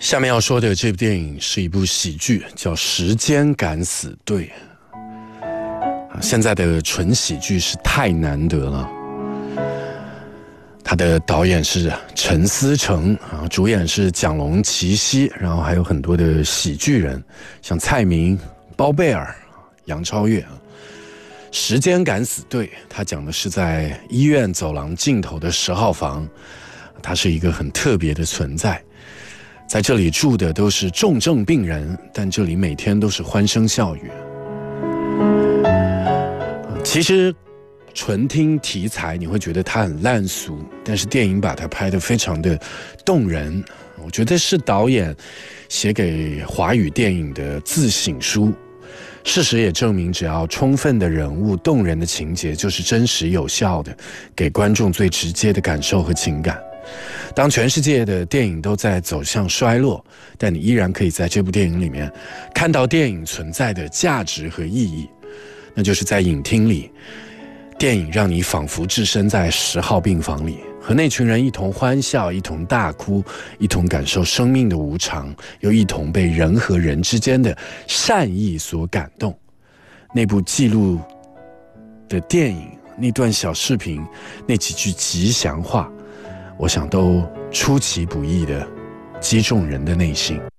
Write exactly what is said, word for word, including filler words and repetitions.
下面要说的这部电影是一部喜剧，叫《时间敢死队》。现在的纯喜剧是太难得了。他的导演是陈思诚，主演是蒋龙、齐溪，然后还有很多的喜剧人，像蔡明、包贝尔、杨超越。时间敢死队，他讲的是在医院走廊尽头的十号房，它是一个很特别的存在。在这里住的都是重症病人，但这里每天都是欢声笑语。其实纯听题材你会觉得它很烂俗，但是电影把它拍得非常的动人，我觉得是导演写给华语电影的自省书。事实也证明，只要充分的人物、动人的情节，就是真实有效的给观众最直接的感受和情感。当全世界的电影都在走向衰落，但你依然可以在这部电影里面看到电影存在的价值和意义，那就是在影厅里，电影让你仿佛置身在十号病房里，和那群人一同欢笑，一同大哭，一同感受生命的无常，又一同被人和人之间的善意所感动。那部记录的电影，那段小视频，那几句吉祥话，我想都出其不意地击中人的内心。